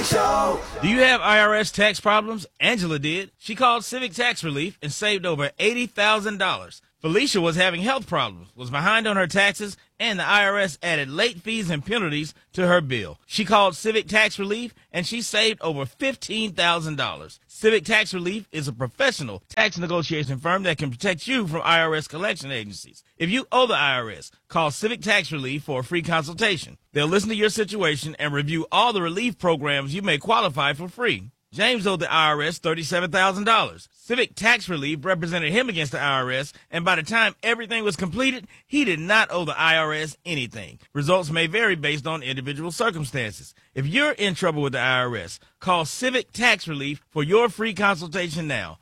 Show. Do you have IRS tax problems? Angela did. She called Civic Tax Relief and saved over $80,000. Felicia was having health problems, was behind on her taxes, and the IRS added late fees and penalties to her bill. She called Civic Tax Relief and she saved over $15,000. Civic Tax Relief is a professional tax negotiation firm that can protect you from IRS collection agencies. If you owe the IRS, call Civic Tax Relief for a free consultation. They'll listen to your situation and review all the relief programs you may qualify for free. James owed the IRS $37,000. Civic Tax Relief represented him against the IRS, and by the time everything was completed, he did not owe the IRS anything. Results may vary based on individual circumstances. If you're in trouble with the IRS, call Civic Tax Relief for your free consultation now.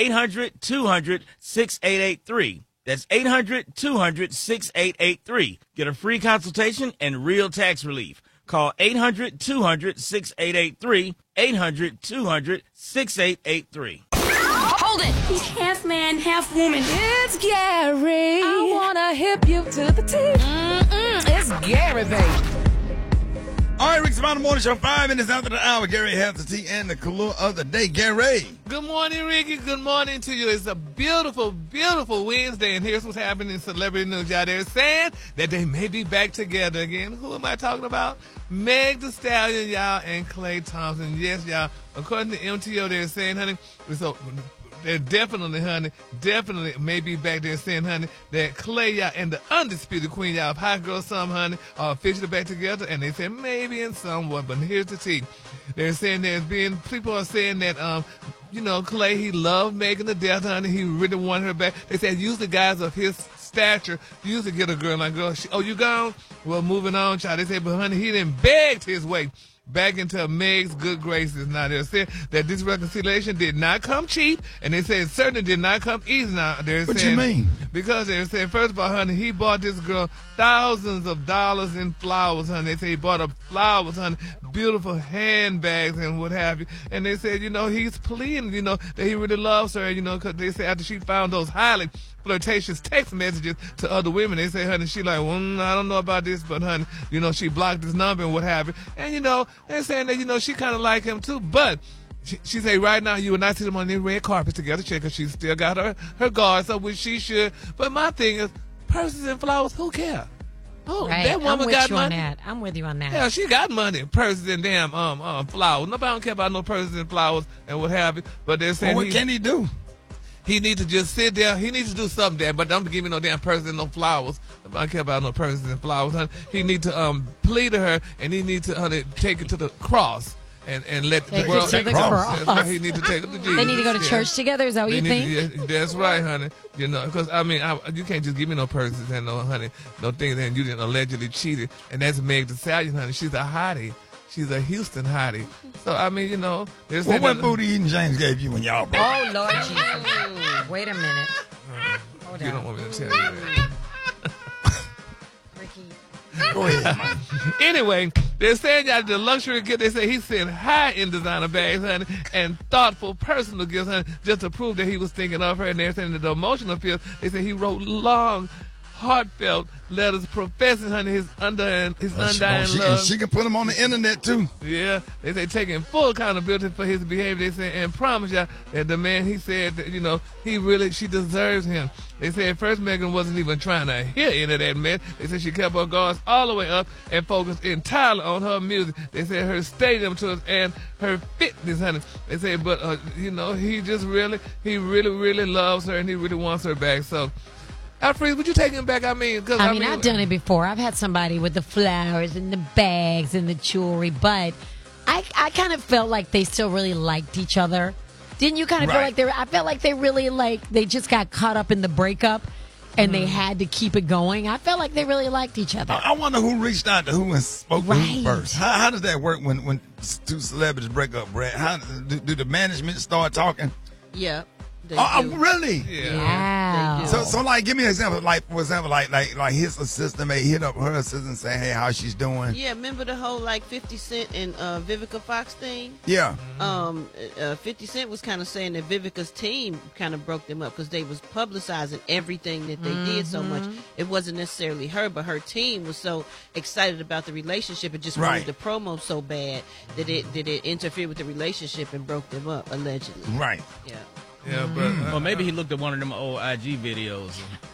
800-200-6883. That's 800-200-6883. Get a free consultation and real tax relief. Call 800-200-6883, 800-200-6883. Hold it! He's half man, half woman. It's Gary. I wanna hip you to the T. It's Gary, baby. All right, Rick's Mountain Morning Show, 5 minutes after the hour. Gary has the tea and the color of the day. Gary. Good morning, Ricky. Good morning to you. It's a beautiful, beautiful Wednesday, and here's what's happening in celebrity news. Y'all, they're saying that they may be back together again. Who am I talking about? Meg Thee Stallion, y'all, and Klay Thompson. Yes, y'all. According to MTO, they're saying, honey, so they're definitely, honey, definitely may be back there saying, honey, that Klay, y'all, and the undisputed queen, y'all, of Hot Girl Summer, honey, are officially back together. And they said maybe in some way, but here's the tea. They're saying people are saying that, Klay, he loved Megan to death, honey. He really wanted her back. They said usually guys of his stature usually get a girl like, girl, you gone? Well, moving on, child. They said, but honey, he didn't beg his way back into Meg's good graces. Now, they're saying that this reconciliation did not come cheap, and they say it certainly did not come easy. Now, they're What saying, you mean? Because they're saying, first of all, honey, he bought this girl thousands of dollars in flowers, honey. They say he bought her flowers, honey, beautiful handbags and what have you. And they said, he's pleading, that he really loves her, because they say after she found those highly flirtatious text messages to other women, they say, honey, she like, well, I don't know about this, but honey, she blocked his number and what have you. And, they're saying that, she kind of like him too, but she say right now you will not see them on the red carpet together, because she still got her guards up, which she should. But my thing is, purses and flowers, who cares? Oh, right. that woman got money. I'm with you on that. Yeah, she got money, purses and damn flowers. Nobody don't care about no purses and flowers and what have you. But they're saying, Well, what can he do? He needs to just sit there. He needs to do something there, but don't give me no damn purses and no flowers. I don't care about no purses and flowers, honey. He needs to plead to her, and he needs to take it to the cross and let Take the world it to the cross. That's right. He needs to take it to Jesus. They need to go to church together. Is that what you think? That's right, honey. Because you can't just give me no purses and no things, and you didn't allegedly cheated. And that's Meg Thee Stallion, honey. She's a hottie. She's a Houston hottie. So, there's what booty eating James gave you when y'all broke? Oh, Lord Jesus. Wait a minute. Hold You on. don't want me to tell you that. Ricky. Go ahead, man. Anyway, they're saying y'all the luxury gift. They say he sent high-end designer bags, honey, and thoughtful personal gifts, honey, just to prove that he was thinking of her. And they're saying that the emotional appeal, they say he wrote long, heartfelt letters professing, honey, his undying love. She can put them on the internet, too. Yeah, they say taking full accountability for his behavior. They say, and promise y'all that the man, he said that, she deserves him. They say at first Megan wasn't even trying to hear any of that mess. They said she kept her guards all the way up and focused entirely on her music. They said her stadium tours and her fitness, honey. They say, but, he really loves her and he really wants her back. So, Alfred, would you take him back? I've done it before. I've had somebody with the flowers and the bags and the jewelry, but I kind of felt like they still really liked each other. Didn't you kind of feel like I felt like they really they just got caught up in the breakup and they had to keep it going. I felt like they really liked each other. I wonder who reached out to who and spoke to who first. How does that work when two celebrities break up, Brad? How do the management start talking? Yeah. They Oh, do. really? Yeah. Wow. They do. So, like, give me an example. Like, for example, like his assistant may hit up her assistant saying, "Hey, how she's doing?" Yeah, remember the whole like 50 Cent and Vivica Fox thing? Yeah. 50 Cent was kind of saying that Vivica's team kind of broke them up because they was publicizing everything that they did so much. It wasn't necessarily her, but her team was so excited about the relationship and just Right. wanted the promo so bad that it interfered with the relationship and broke them up, allegedly. Right. Yeah. Yeah, but Well, maybe he looked at one of them old IG videos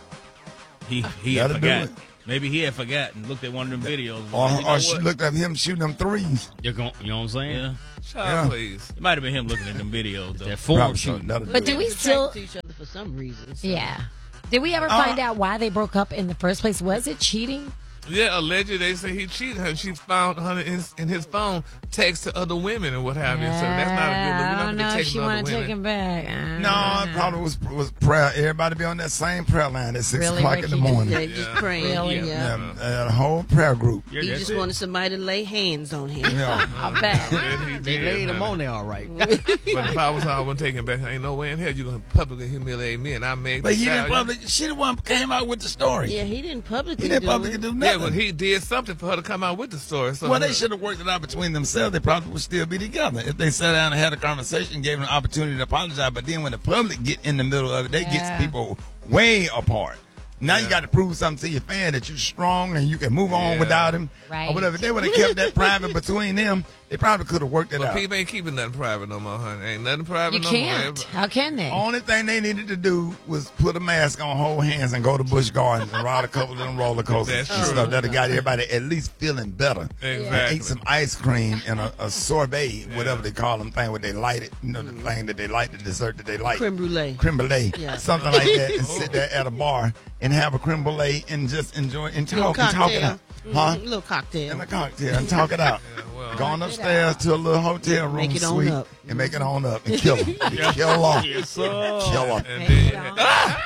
and he had That'll do forgot. it. Maybe he had forgotten and looked at one of them videos. Or she looked at him shooting them threes. You know what I'm saying? Yeah. child, please. It might have been him looking at them videos, though. That form Probably so. shooting. That'll do But it. do we Attracted still? to each other for some reason. So. Yeah. Did we ever find out why they broke up in the first place? Was it cheating? Yeah, allegedly they say he cheated her. She found her in his phone text to other women and what have you. So that's not a good look. I We're don't not know be if she texting want other to take women. him back. No, it probably was prayer. Everybody be on that same prayer line at 6 Really, o'clock in the Ricky? morning. They just praying. Really? Yeah. A whole prayer group. Yeah, He that's just it. wanted somebody to lay hands on him. Yeah. I bet. Yeah, he They did, laid him man. on there all right. But if I was her, I wouldn't take him back. Ain't no way in hell you're going to publicly humiliate me. And I made But the he didn't child- public. She the one came out with the story. Yeah, he didn't publicly He didn't do publicly it. do Yeah, nothing. but he did something for her to come out with the story. So Well, they should have worked it out between themselves. They probably would still be together if they sat down and had a conversation, gave them an opportunity to apologize. But then when the public get in the middle of it, they get people way apart. Now you got to prove something to your fan that you're strong and you can move on Yeah. without him Right. or whatever. If they would have kept that private between them, they probably could have worked it But out. people ain't keeping nothing private no more, honey. Ain't nothing private You no can't. more. How can they? Only thing they needed to do was put a mask on, hold hands, and go to Busch Gardens and ride a couple of them roller coasters That's and true. stuff. That'd have got everybody at least feeling better. Exactly. And ate some ice cream and a sorbet, whatever they call them, thing where they light it. You know, the thing that they light, the dessert that they like. Creme brulee. Creme brulee. Yeah. Something like that. And sit there at a bar and have a creme brulee and just enjoy and Little talk it cocktail. out. Huh? Little cocktail. And a cocktail and talk it out. well. Going upstairs to a little hotel room Make it on suite up. and make it on up and kill them. Kill them. Yes, sir. Kill them. And then,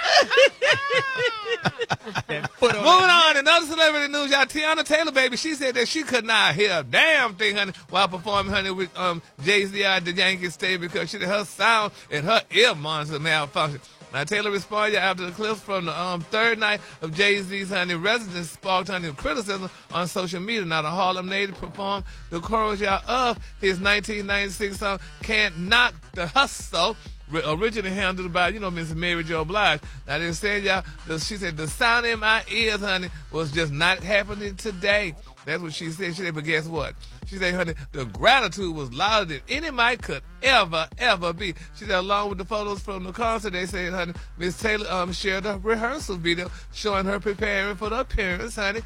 moving on, another celebrity news, y'all. Tiana Taylor, baby, she said that she could not hear a damn thing, honey, while performing, honey, with Jay-Z at the Yankee Stadium because she her sound and her ear monitor malfunctioned. Now, Taylor responded after the clips from the third night of Jay-Z's, honey, residence sparked, honey, criticism on social media. Now, the Harlem native performed the chorus, y'all, of his 1996 song, Can't Knock the Hustle, originally handled by, Miss Mary Jo Blige. Now, they said, y'all, she said, the sound in my ears, honey, was just not happening today. That's what she said. She said, but guess what? She said, honey, the gratitude was louder than any mic could ever be. She said, along with the photos from the concert, they said, honey, Miss Taylor shared a rehearsal video showing her preparing for the appearance, honey,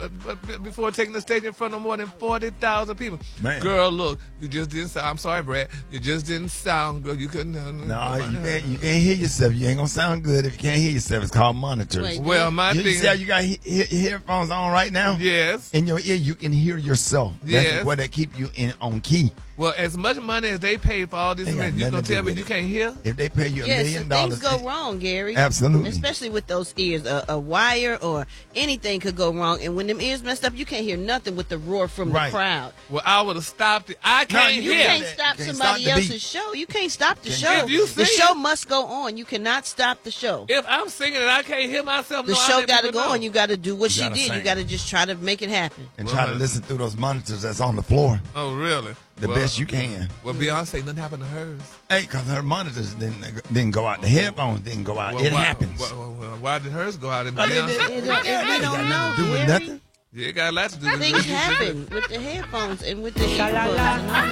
before taking the stage in front of more than 40,000 people. Man. Girl, look, you just didn't sound, I'm sorry, Brad, you just didn't sound good. You couldn't. No, you can't hear yourself. You ain't gonna sound good if you can't hear yourself. It's called monitors. Wait. Well, my You thing. see how you got headphones on right now? Yes. In your ear, you can hear yourself. Yes. That's where they keep you on key. Well, as much money as they pay for all this, Ain't got you nothing gonna to do tell me with you it. can't hear? If they pay you $1 Yes, million, things go wrong, Gary. Absolutely. Especially with those ears. A wire or anything could go wrong. And when them ears messed up, you can't hear nothing with the roar from Right. the crowd. Well, I would have stopped it. I can't You hear. can't stop Can't somebody stop the beat. else's show. You can't stop the Can't- show. If you The sing- show must go on. You cannot stop the show. If I'm singing and I can't hear myself, The no, I show let got to people go know. on. You got to do what You she gotta did. sing. You got to just try to make it happen. And try to listen through those monitors that's on the floor Oh, really? the Well, best you can. Well, Beyonce, nothing happened to hers. Hey, because her monitors didn't go out. The headphones didn't go out. Well, It why, happens. Why did hers go out? And I mean, Beyonce? We got don't nothing know. to do with Gary. nothing. Yeah, it got a lot to do with Things it. happen with the headphones and with the earbuds and all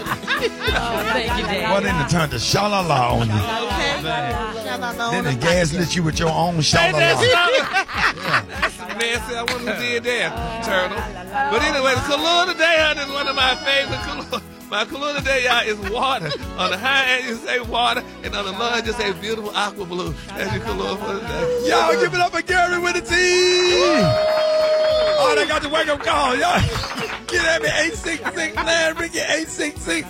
Thank you, Dad. Well, then it turned to sha-la-la on you. that. Okay? Then they gaslit you with your own sha-la-la. That's messy. I wouldn't have did that, Turtle. But anyway, the Kahlua today, honey, is one of my favorite Kahlua. My Kahlua today, y'all, is water. On the high end, you say water, and on the low end, you say beautiful aqua blue. That's your Kahlua for today. Y'all give it up for Gary with the team. Oh, they got the wake up call. Y'all get at me 866 9 Ricky 866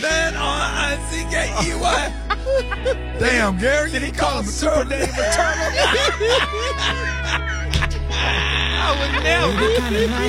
9RICKEY. Damn, Gary, did he call him a turtle? I would never.